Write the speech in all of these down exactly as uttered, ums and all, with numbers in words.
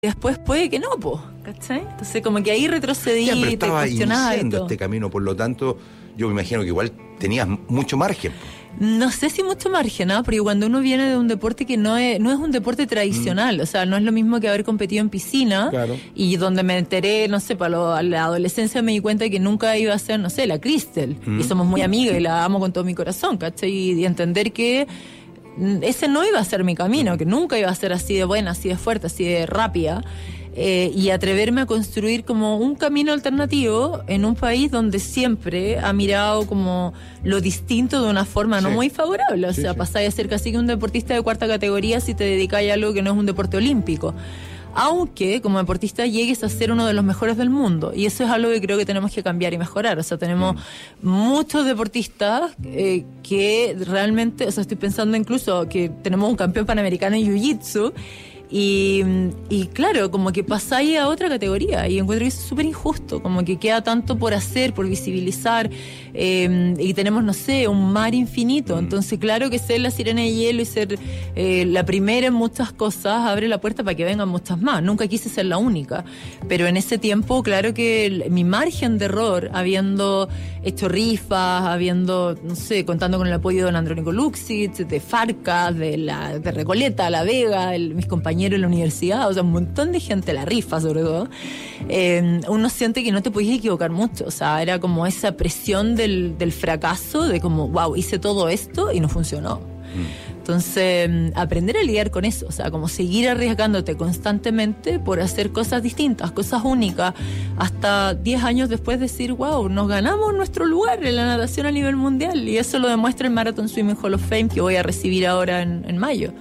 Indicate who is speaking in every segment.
Speaker 1: después puede que no, po, ¿cachai? Entonces como que ahí retrocedí,
Speaker 2: ya, pero
Speaker 1: te
Speaker 2: estaba
Speaker 1: cuestionaba
Speaker 2: iniciando
Speaker 1: esto.
Speaker 2: este camino, por lo tanto, yo me imagino que igual tenías mucho margen.
Speaker 1: No sé si mucho margen, ¿no? Porque cuando uno viene de un deporte que no es, no es un deporte tradicional, mm. o sea, no es lo mismo que haber competido en piscina,
Speaker 2: claro.
Speaker 1: Y donde me enteré, no sé, para lo, a la adolescencia me di cuenta que nunca iba a ser, no sé, la Crystal, mm. y somos muy amigas y la amo con todo mi corazón, ¿cachai? Y, y entender que ese no iba a ser mi camino, que nunca iba a ser así de buena, así de fuerte, así de rápida. Eh, y atreverme a construir como un camino alternativo en un país donde siempre ha mirado como lo distinto de una forma sí. no muy favorable, o sí, sea, sí. pasáis a ser casi que un deportista de cuarta categoría si te dedicáis a algo que no es un deporte olímpico, aunque como deportista llegues a ser uno de los mejores del mundo, y eso es algo que creo que tenemos que cambiar y mejorar. O sea, tenemos mm. muchos deportistas eh, que realmente, o sea, estoy pensando incluso que tenemos un campeón panamericano en jiu-jitsu. Y, y claro, como que pasáis a otra categoría y encuentro que eso es súper injusto, como que queda tanto por hacer, por visibilizar, eh, y tenemos, no sé, un mar infinito. Entonces claro que ser la sirena de hielo y ser eh, la primera en muchas cosas abre la puerta para que vengan muchas más. Nunca quise ser la única, pero en ese tiempo claro que el, mi margen de error, habiendo hecho rifas, habiendo, no sé, contando con el apoyo de don Andrónico Luxic, de Farca, de, la, de Recoleta, La Vega, el, mis compañeros en la universidad, o sea, un montón de gente, la rifa sobre todo, eh, uno siente que no te podías equivocar mucho, o sea, era como esa presión del, del fracaso, de como, wow, hice todo esto y no funcionó. Mm. Entonces, aprender a lidiar con eso, o sea, como seguir arriesgándote constantemente por hacer cosas distintas, cosas únicas, hasta diez años después decir, wow, nos ganamos nuestro lugar en la natación a nivel mundial, y eso lo demuestra el Marathon Swimming Hall of Fame que voy a recibir ahora en, en mayo.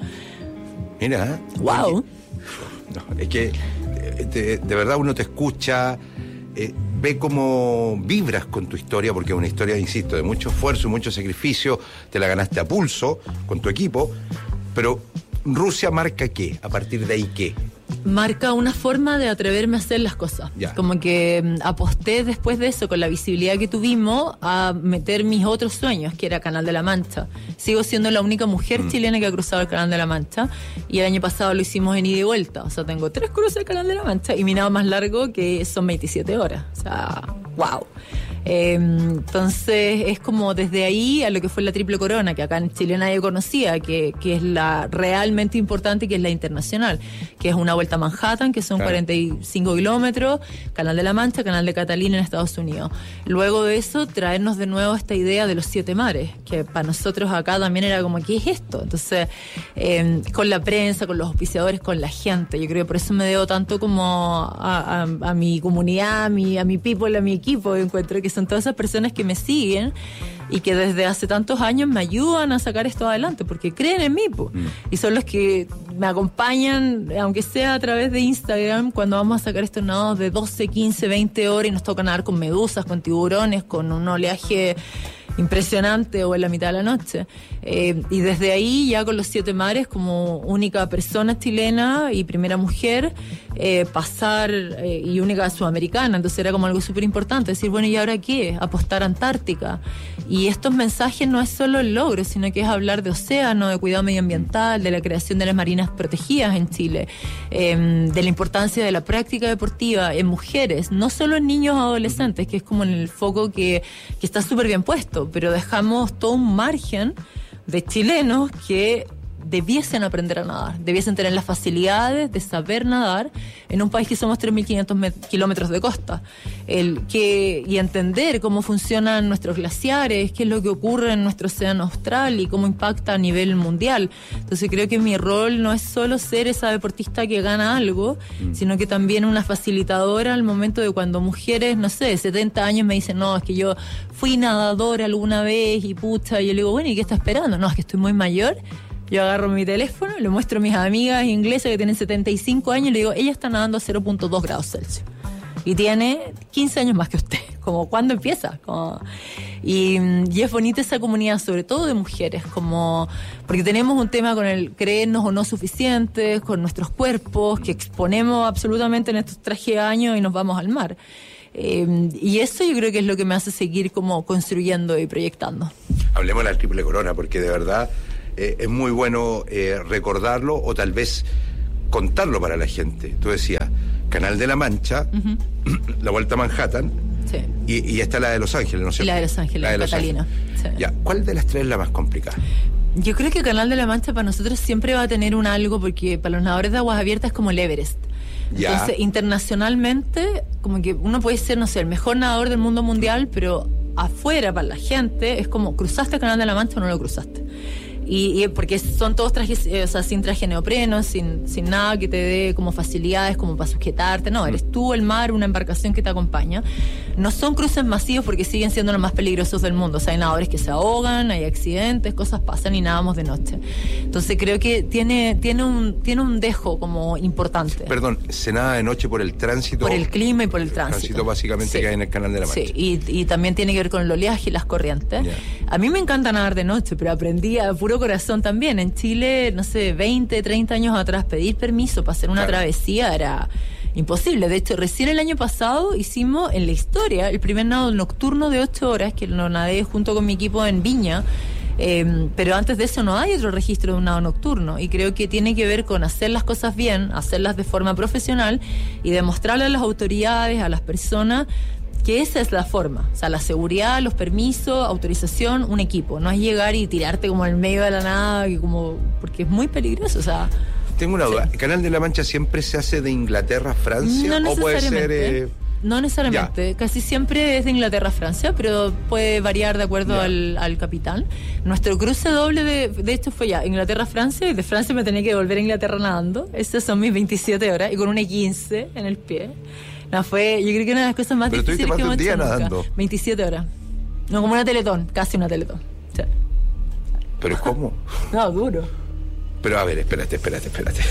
Speaker 2: Mira,
Speaker 1: wow.
Speaker 2: No, es que de, de verdad uno te escucha, eh, ve cómo vibras con tu historia, porque es una historia, insisto, de mucho esfuerzo y mucho sacrificio. Te la ganaste a pulso con tu equipo, pero ¿Rusia marca qué? ¿A partir de ahí qué?
Speaker 1: Marca una forma de atreverme a hacer las cosas. Ya. Como que um, aposté después de eso, con la visibilidad que tuvimos, a meter mis otros sueños, que era Canal de la Mancha. Sigo siendo la única mujer mm. chilena que ha cruzado el Canal de la Mancha, y el año pasado lo hicimos en ida y vuelta. O sea, tengo tres cruces del Canal de la Mancha y mi nado más largo, que son veintisiete horas. O sea, wow. Eh, entonces es como desde ahí a lo que fue la Triple Corona, que acá en Chile nadie conocía, que, que es la realmente importante, que es la internacional, que es una vuelta a Manhattan, que son claro. cuarenta y cinco kilómetros, Canal de la Mancha, Canal de Catalina en Estados Unidos. Luego de eso, traernos de nuevo esta idea de los siete mares, que para nosotros acá también era como, ¿qué es esto? Entonces, eh, con la prensa, con los auspiciadores, con la gente, yo creo que por eso me debo tanto como a, a, a mi comunidad, a mi, a mi people, a mi equipo. Yo encuentro que son todas esas personas que me siguen y que desde hace tantos años me ayudan a sacar esto adelante, porque creen en mí, po. Mm. Y son los que me acompañan, aunque sea a través de Instagram, cuando vamos a sacar estos nados de doce, quince, veinte horas y nos toca nadar con medusas, con tiburones, con un oleaje impresionante, o en la mitad de la noche. Eh, y desde ahí, ya con los siete mares, como única persona chilena y primera mujer, eh, pasar, eh, y única sudamericana, entonces era como algo súper importante, decir, bueno, ¿y ahora qué? Apostar a Antártica. Y estos mensajes no es solo el logro, sino que es hablar de océano, de cuidado medioambiental, de la creación de las marinas protegidas en Chile, eh, de la importancia de la práctica deportiva en mujeres, no solo en niños o adolescentes, que es como en el foco que, que está súper bien puesto, pero dejamos todo un margen de chilenos que debiesen aprender a nadar, debiesen tener las facilidades de saber nadar en un país que somos tres mil quinientos kilómetros de costa, el que y entender cómo funcionan nuestros glaciares, qué es lo que ocurre en nuestro océano austral y cómo impacta a nivel mundial. Entonces creo que mi rol no es solo ser esa deportista que gana algo, mm. sino que también una facilitadora al momento de cuando mujeres, no sé, de setenta años me dicen, no, es que yo fui nadadora alguna vez y pucha, y yo le digo, bueno, ¿y qué está esperando? No, es que estoy muy mayor. Yo agarro mi teléfono, le muestro a mis amigas inglesas que tienen setenta y cinco años y le digo, ella está nadando a cero punto dos grados Celsius. Y tiene quince años más que usted. Como, ¿cuándo empieza? Como, y, y es bonita esa comunidad, sobre todo de mujeres, como porque tenemos un tema con el creernos o no suficientes, con nuestros cuerpos, que exponemos absolutamente en estos trajes de años y nos vamos al mar. Eh, y eso yo creo que es lo que me hace seguir como construyendo y proyectando.
Speaker 2: Hablemos de la Triple Corona, porque de verdad... Eh, es muy bueno eh, recordarlo, o tal vez contarlo para la gente. Tú decías, Canal de la Mancha, uh-huh. la Vuelta a Manhattan, sí. y, y está la de Los Ángeles, ¿no sé?
Speaker 1: La de Los Ángeles, la de Los Catalina.
Speaker 2: Ángeles. Sí. Ya, ¿cuál de las tres es la más complicada?
Speaker 1: Yo creo que Canal de la Mancha para nosotros siempre va a tener un algo, porque para los nadadores de aguas abiertas es como el Everest. Ya. Entonces, internacionalmente, como que uno puede ser, no sé, el mejor nadador del mundo mundial, pero afuera, para la gente, es como, ¿cruzaste el Canal de la Mancha o no lo cruzaste? Y, y porque son todos trajes, o sea, sin traje neopreno, sin, sin nada que te dé como facilidades como para sujetarte. No, eres tú, el mar, una embarcación que te acompaña. No son cruces masivos porque siguen siendo los más peligrosos del mundo. O sea, hay nadadores que se ahogan, hay accidentes, cosas pasan y nadamos de noche. Entonces creo que tiene, tiene un, tiene un dejo como importante.
Speaker 2: Perdón, ¿se nada de noche por el tránsito?
Speaker 1: Por el clima y por el, el tránsito.
Speaker 2: tránsito básicamente sí. que hay en el Canal de la Mancha.
Speaker 1: Sí, y, y también tiene que ver con el oleaje y las corrientes. Yeah. A mí me encanta nadar de noche, pero aprendí a puro corazón también. En Chile, no sé, veinte, treinta años atrás, pedir permiso para hacer una claro. travesía era imposible. De hecho, recién el año pasado hicimos en la historia el primer nado nocturno de ocho horas, que lo nadé junto con mi equipo en Viña. Eh, pero antes de eso no hay otro registro de un nado nocturno, y creo que tiene que ver con hacer las cosas bien, hacerlas de forma profesional y demostrarle a las autoridades, a las personas, que esa es la forma. O sea, la seguridad, los permisos, autorización, un equipo. No es llegar y tirarte como en medio de la nada, y como, porque es muy peligroso. O sea,
Speaker 2: tengo una duda. Sí. ¿El Canal de la Mancha siempre se hace de Inglaterra a Francia?
Speaker 1: No
Speaker 2: ¿O puede ser...? Eh...
Speaker 1: No necesariamente. Ya. Casi siempre es de Inglaterra a Francia, pero puede variar de acuerdo al, al capitán. Nuestro cruce doble, de, de hecho, fue ya Inglaterra a Francia, y de Francia me tenía que volver a Inglaterra nadando. Estas son mis veintisiete horas, y con una quince en el pie. No, fue, yo creo que una de las cosas más
Speaker 2: Pero
Speaker 1: difíciles que hemos hecho nunca.
Speaker 2: Nadando.
Speaker 1: veintisiete horas. No, como una Teletón, casi una Teletón. Sí.
Speaker 2: ¿Pero cómo?
Speaker 1: No, duro.
Speaker 2: Pero a ver, espérate, espérate, espérate.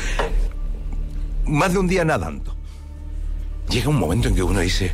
Speaker 2: Más de un día nadando. Llega un momento en que uno dice...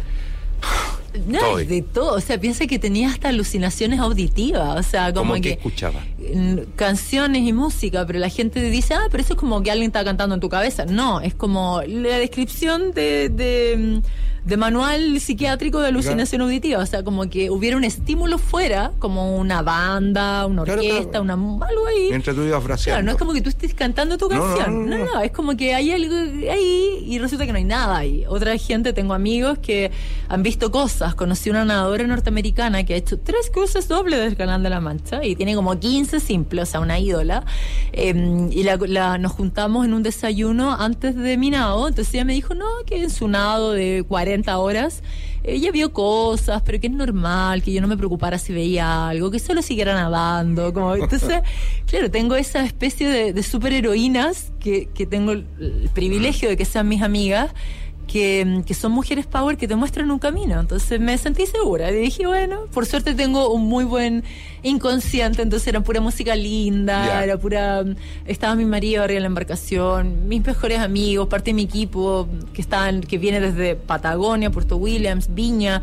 Speaker 1: No, es de todo. O sea, piensa que tenía hasta alucinaciones auditivas. O sea, como
Speaker 2: ¿Cómo
Speaker 1: que...
Speaker 2: que escuchaba?
Speaker 1: Canciones y música, pero la gente dice, ah, pero eso es como que alguien está cantando en tu cabeza. No, es como la descripción de... de de manual psiquiátrico de alucinación auditiva. O sea, como que hubiera un estímulo fuera, como una banda, una orquesta, claro, claro. Una, algo ahí.
Speaker 2: Mientras tú ibas fraseando.
Speaker 1: Claro, no es como que tú estés cantando tu
Speaker 2: no,
Speaker 1: canción.
Speaker 2: No no, no,
Speaker 1: no, no, es como que hay algo ahí y resulta que no hay nada ahí. Otra gente, tengo amigos que han visto cosas. Conocí una nadadora norteamericana que ha hecho tres cruces dobles del Canal de la Mancha y tiene como quince simples, o sea, una ídola. Eh, y la, la, nos juntamos en un desayuno antes de mi nado. Entonces ella me dijo, no, que en su nado de cuarenta horas ella vio cosas, pero que es normal, que yo no me preocupara si veía algo, que solo siguiera nadando, como, entonces, claro, tengo esa especie de, de superheroínas que, que tengo el, el privilegio de que sean mis amigas, que, que son mujeres power que te muestran un camino. Entonces me sentí segura y dije, bueno, por suerte tengo un muy buen inconsciente, entonces era pura música linda, yeah. era pura, estaba mi marido arriba en la embarcación, mis mejores amigos, parte de mi equipo que estaban, que viene desde Patagonia, Puerto Williams, Viña.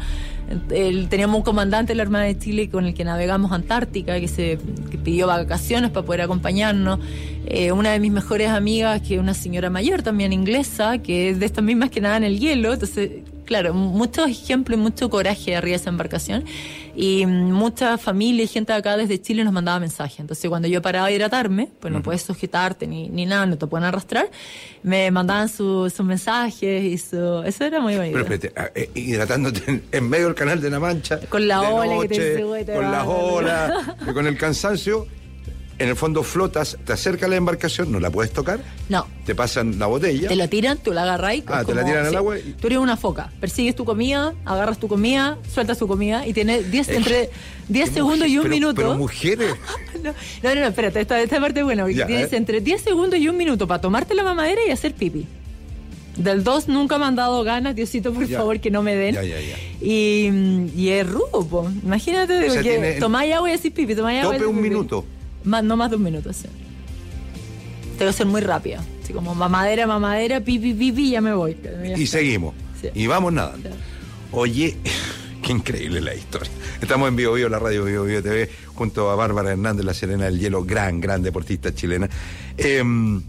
Speaker 1: El, teníamos un comandante de la Armada de Chile con el que navegamos Antártica, que se que pidió vacaciones para poder acompañarnos. Eh, una de mis mejores amigas, que es una señora mayor también inglesa, que es de estas mismas que nadan en el hielo. Entonces, claro, muchos ejemplos y mucho coraje arriba de esa embarcación. Y mucha familia y gente de acá desde Chile nos mandaba mensajes. Entonces, cuando yo paraba a hidratarme, pues no uh-huh. puedes sujetarte ni, ni nada, no te pueden arrastrar, me mandaban sus su mensajes y su... Eso era muy bonito.
Speaker 2: Pero espérate, eh, hidratándote en, en medio del Canal de la Mancha,
Speaker 1: con la ola
Speaker 2: noche,
Speaker 1: que te sube, te
Speaker 2: con
Speaker 1: va,
Speaker 2: las olas, con el cansancio. En el fondo flotas, te acerca la embarcación, no la puedes tocar.
Speaker 1: No.
Speaker 2: Te pasan la botella.
Speaker 1: Te la tiran, tú la agarras y...
Speaker 2: Ah, como, te la tiran al sí. agua. Y...
Speaker 1: Tú eres una foca. Persigues tu comida, agarras tu comida, sueltas tu comida y tienes diez, entre diez segundos mujer, y un
Speaker 2: pero,
Speaker 1: minuto.
Speaker 2: Pero mujeres...
Speaker 1: no, no, no, espérate, esta, esta parte es buena. Porque ya, tienes eh. entre diez segundos y un minuto para tomarte la mamadera y hacer pipi. Del dos nunca me han dado ganas, Diosito, por ya. favor, que no me den.
Speaker 2: Ya, ya, ya.
Speaker 1: Y, y es rudo, po. Imagínate, o sea, que tomáis agua y así pipi, tomáis agua y
Speaker 2: tope un
Speaker 1: pipi.
Speaker 2: minuto.
Speaker 1: Más, no más de un minuto, sí. Tengo que ser muy rápida. Así como mamadera, mamadera, pipi, pipi, ya me voy. Ya
Speaker 2: y está. Seguimos. Sí. Y vamos nadando. Sí. Oye, qué increíble la historia. Estamos en Bio Bio, la radio Bio Bio T V, junto a Bárbara Hernández, la Serena del Hielo, gran, gran deportista chilena. Eh,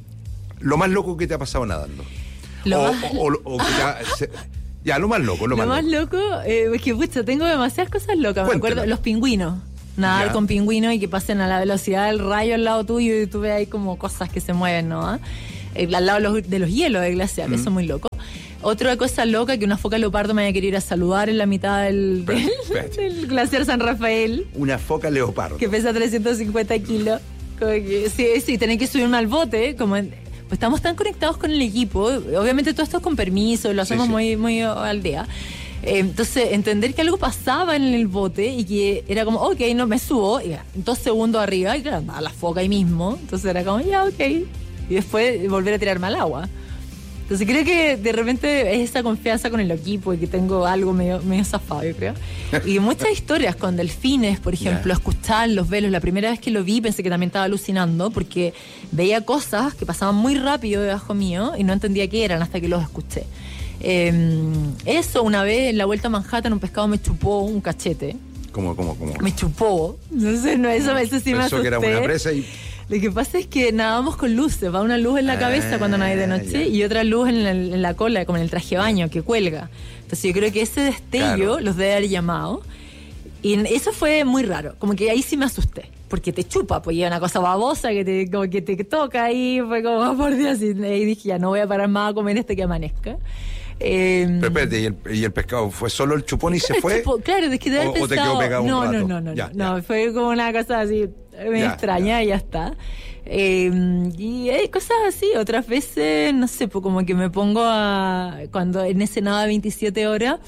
Speaker 2: lo más loco que te ha pasado nadando.
Speaker 1: Lo
Speaker 2: o,
Speaker 1: más...
Speaker 2: o, o, o que te ha, se, ya, lo más loco, lo,
Speaker 1: lo
Speaker 2: más,
Speaker 1: más loco. Lo más loco, eh, es que, pucha, tengo demasiadas cosas locas. Cuéntela. Me acuerdo, los pingüinos. Nadar ya. con pingüinos y que pasen a la velocidad del rayo al lado tuyo y tú ves ahí como cosas que se mueven, ¿no? eh, al lado de los, de los hielos del glaciar, mm. eso es muy loco. Otra cosa loca, que una foca leopardo me haya querido ir a saludar en la mitad del, del, del glaciar San Rafael.
Speaker 2: Una foca leopardo.
Speaker 1: Que pesa trescientos cincuenta kilos. Como que, sí, sí, tenés que subirme al bote, como en, pues estamos tan conectados con el equipo, obviamente todo esto es con permiso, lo hacemos sí, sí. muy muy al día. Eh, entonces, entender que algo pasaba en el bote y que era como, ok, no me subo, y dos segundos arriba, y claro, a la foca ahí mismo. Entonces era como, ya, ok. Y después volver a tirarme al agua. Entonces creo que de repente es esa confianza con el equipo y que tengo algo medio, medio zafado, yo creo. Y muchas historias con delfines, por ejemplo, yeah. escuchar los velos. La primera vez que lo vi pensé que también estaba alucinando porque veía cosas que pasaban muy rápido debajo mío y no entendía qué eran hasta que los escuché. Eh, eso, una vez en la vuelta a Manhattan un pescado me chupó un cachete.
Speaker 2: ¿Cómo, cómo, cómo?
Speaker 1: Me chupó. Entonces, no, eso, eso sí me asusté.
Speaker 2: Pensó que era una presa y...
Speaker 1: Lo que pasa es que nadamos con luces, va una luz en la cabeza ah, cuando nadie de noche ya. y otra luz en la, en la cola, como en el traje de baño que cuelga. Entonces yo creo que ese destello claro. los debe haber llamado. Y eso fue muy raro, como que ahí sí me asusté, porque te chupa, pues ya una cosa babosa que te, como que te toca ahí, fue como, oh, por Dios, y ahí dije, ya no voy a parar más a comer este que amanezca. Eh,
Speaker 2: Pero espérate, ¿y el, ¿y el pescado fue solo el chupón y se fue?
Speaker 1: Chupo, claro, es que de haber
Speaker 2: o,
Speaker 1: pensado,
Speaker 2: o te quedó pegado
Speaker 1: no,
Speaker 2: un rato.
Speaker 1: no, no, no,
Speaker 2: ya,
Speaker 1: no,
Speaker 2: ya.
Speaker 1: fue como una cosa así me
Speaker 2: ya,
Speaker 1: extraña
Speaker 2: ya.
Speaker 1: y ya está. Eh, y hay cosas así, otras veces, no sé, pues como que me pongo a, cuando en ese nada veintisiete horas,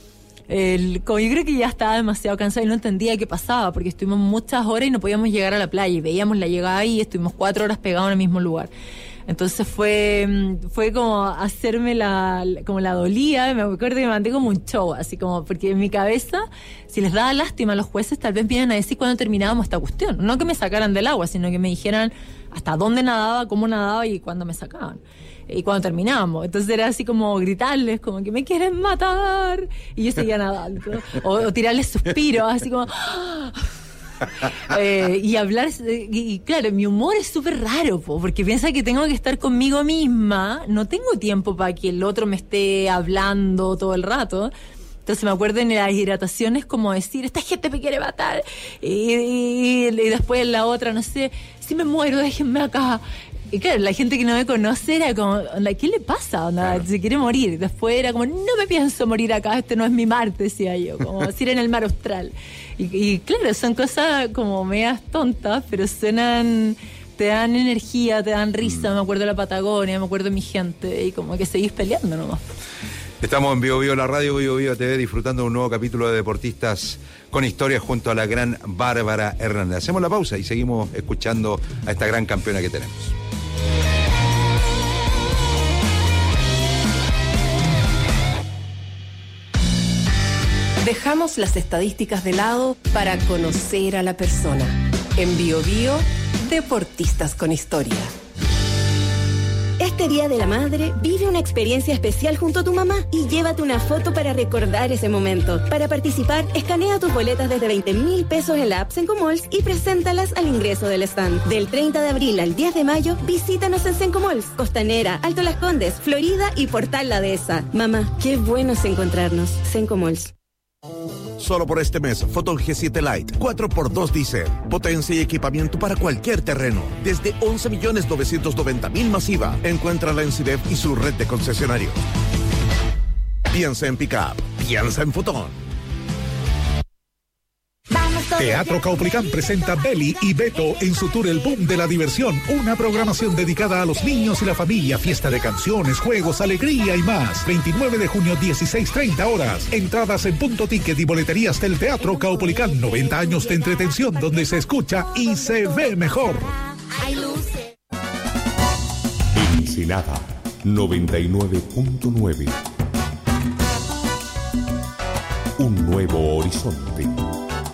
Speaker 1: el, como yo creo que ya estaba demasiado cansada y no entendía qué pasaba, porque estuvimos muchas horas y no podíamos llegar a la playa, y veíamos la llegada ahí y estuvimos cuatro horas pegados en el mismo lugar. Entonces fue fue como hacerme la como la dolía, me acuerdo que me mandé como un show, así como, porque en mi cabeza, si les daba lástima a los jueces, tal vez vienen a decir cuándo terminábamos esta cuestión, no que me sacaran del agua, sino que me dijeran hasta dónde nadaba, cómo nadaba y cuándo me sacaban. Y cuando terminábamos, entonces era así como gritarles, como que me quieren matar, y yo seguía nadando, o, o tirarles suspiros, así como... eh, y hablar, y, y claro, mi humor es súper raro, po, porque piensa que tengo que estar conmigo misma, no tengo tiempo para que el otro me esté hablando todo el rato. Entonces me acuerdo en las hidrataciones como decir, esta gente me quiere matar, y, y, y después en la otra, no sé, si me muero, déjenme acá. Y claro, la gente que no me conoce era como, ¿qué le pasa? Onda, claro. Se quiere morir. Después era como, no me pienso morir acá, este no es mi mar, decía yo, como si era en el mar austral. Y, y claro, son cosas como medias tontas, pero suenan, te dan energía, te dan risa. Mm. Me acuerdo de la Patagonia, me acuerdo de mi gente, y como que seguís peleando nomás.
Speaker 2: Estamos en Bio Bio, la radio Bio Bio T V, disfrutando de un nuevo capítulo de Deportistas con Historia junto a la gran Bárbara Hernández. Hacemos la pausa y seguimos escuchando a esta gran campeona que tenemos.
Speaker 3: Dejamos las estadísticas de lado para conocer a la persona. En Bio Bio, Deportistas con Historia.
Speaker 4: Este Día de la Madre, vive una experiencia especial junto a tu mamá y llévate una foto para recordar ese momento. Para participar, escanea tus boletas desde veinte mil pesos en la app Sencomalls y preséntalas al ingreso del stand. Del treinta de abril al diez de mayo, visítanos en Sencomalls, Costanera, Alto Las Condes, Florida y Portal La Dehesa. Mamá, qué bueno es encontrarnos. Sencomalls.
Speaker 5: Solo por este mes, Photon G siete Lite, cuatro por dos diésel. Potencia y equipamiento para cualquier terreno. Desde once millones novecientos noventa mil masiva. Encuéntrala en CIDEP y su red de concesionarios. Piensa en Pickup. Piensa en Photon.
Speaker 6: Teatro Caupolicán presenta Beli y Beto en su tour El Boom de la Diversión, una programación dedicada a los niños y la familia, fiesta de canciones, juegos, alegría y más. veintinueve de junio, dieciséis treinta horas. Entradas en Punto Ticket y boleterías del Teatro Caupolicán. noventa años de entretención donde se escucha y se ve mejor.
Speaker 7: Ensenada noventa y nueve punto nueve. Un nuevo horizonte.